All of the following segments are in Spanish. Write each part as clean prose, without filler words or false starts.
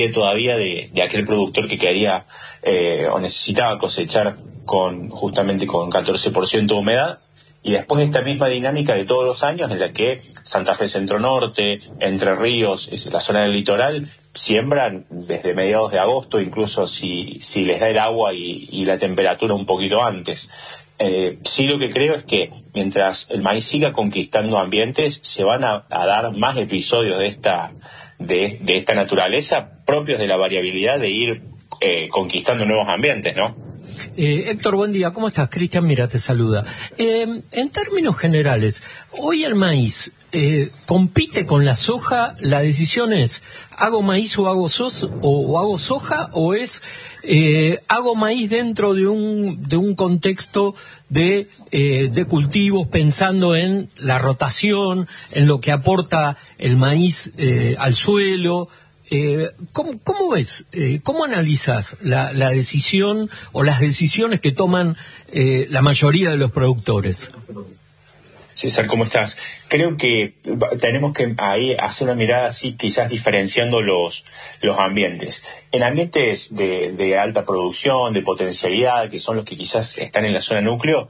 todavía de aquel productor que quería o necesitaba cosechar justamente con 14% de humedad, y después esta misma dinámica de todos los años en la que Santa Fe Centro Norte, Entre Ríos, la zona del litoral, siembran desde mediados de agosto, incluso si les da el agua y la temperatura un poquito antes. Sí, lo que creo es que mientras el maíz siga conquistando ambientes, se van a dar más episodios de esta naturaleza propios de la variabilidad de ir conquistando nuevos ambientes, ¿no? Héctor, buen día. ¿Cómo estás? Cristian Mira te saluda. En términos generales, hoy el maíz compite con la soja. La decisión es, ¿hago maíz o hago soja? ¿O es, hago maíz dentro de un contexto de cultivos, pensando en la rotación, en lo que aporta el maíz al suelo? ¿Cómo ves? ¿Cómo analizas la decisión o las decisiones que toman la mayoría de los productores? César, ¿cómo estás? Creo que tenemos que ahí hacer una mirada así, quizás diferenciando los ambientes. En ambientes de alta producción, de potencialidad, que son los que quizás están en la zona núcleo,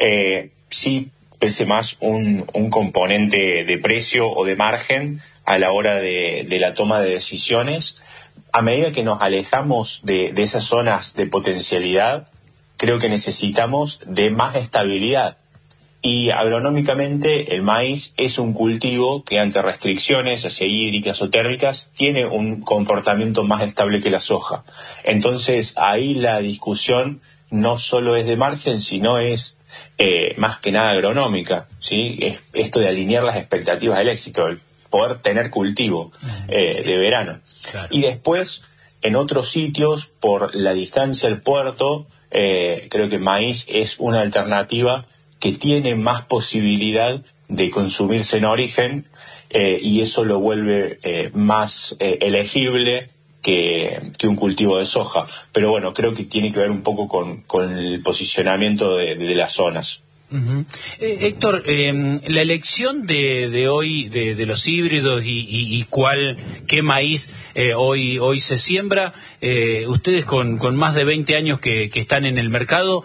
sí pese más un componente de precio o de margen a la hora de la toma de decisiones. A medida que nos alejamos de esas zonas de potencialidad, creo que necesitamos de más estabilidad. Y agronómicamente el maíz es un cultivo que ante restricciones, ya sea hídricas o térmicas, tiene un comportamiento más estable que la soja. Entonces ahí la discusión no solo es de margen, sino es más que nada agronómica, ¿sí? Es esto de alinear las expectativas del éxito, el poder tener cultivo de verano. Claro. Y después, en otros sitios, por la distancia al puerto, creo que maíz es una alternativa que tiene más posibilidad de consumirse en origen, y eso lo vuelve más elegible que un cultivo de soja. Pero bueno, creo que tiene que ver un poco con el posicionamiento de las zonas. Uh-huh. Héctor, la elección de hoy de los híbridos y qué maíz hoy se siembra, ustedes con más de 20 años que están en el mercado,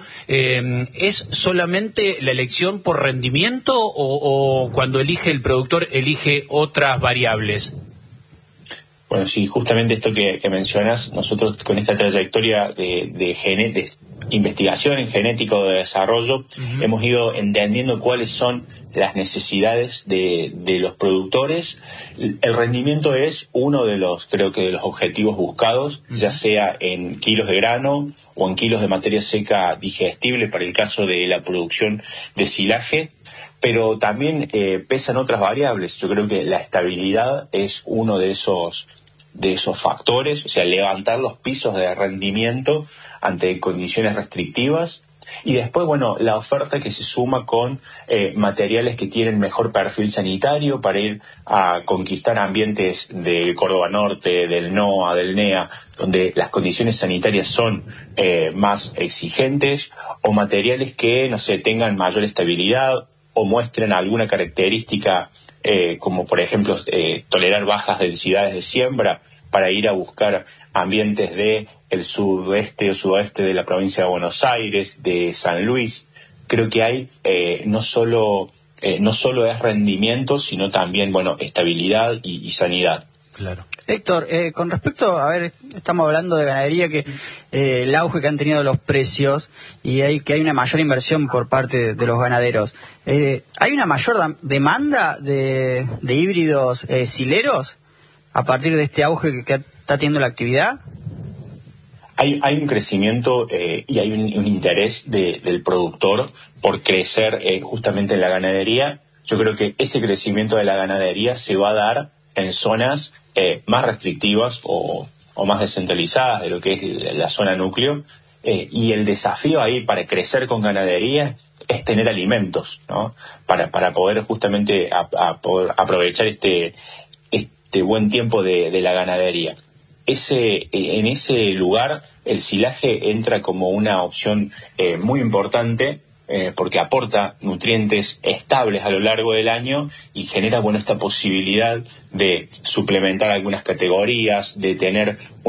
¿es solamente la elección por rendimiento o cuando elige el productor elige otras variables? Bueno, sí, justamente esto que mencionas, nosotros con esta trayectoria de investigación en genética o de desarrollo, uh-huh, hemos ido entendiendo cuáles son las necesidades de los productores. El rendimiento es uno de los, creo que de los objetivos buscados, uh-huh, ya sea en kilos de grano o en kilos de materia seca digestible para el caso de la producción de silaje. Pero también pesan otras variables. Yo creo que la estabilidad es uno de esos factores, o sea, levantar los pisos de rendimiento ante condiciones restrictivas. Y después, bueno, la oferta que se suma con materiales que tienen mejor perfil sanitario para ir a conquistar ambientes del Córdoba Norte, del NOA, del NEA, donde las condiciones sanitarias son más exigentes, o materiales que, no sé, tengan mayor estabilidad o muestren alguna característica como por ejemplo tolerar bajas densidades de siembra para ir a buscar ambientes de el sudeste o sudoeste de la provincia de Buenos Aires, de San Luis. Creo que hay no solo es rendimiento, sino también, bueno, estabilidad y sanidad. Claro. Héctor, con respecto, estamos hablando de ganadería, que el auge que han tenido los precios y que hay una mayor inversión por parte de los ganaderos. ¿Hay una mayor demanda de híbridos sileros a partir de este auge que está teniendo la actividad? Hay un crecimiento y hay un interés del productor por crecer justamente en la ganadería. Yo creo que ese crecimiento de la ganadería se va a dar en zonas más restrictivas o más descentralizadas de lo que es la zona núcleo, y el desafío ahí para crecer con ganadería es tener alimentos, ¿no? Para poder justamente poder aprovechar este buen tiempo de la ganadería. En ese lugar el silaje entra como una opción muy importante, porque aporta nutrientes estables a lo largo del año y genera, bueno, esta posibilidad de suplementar algunas categorías, de tener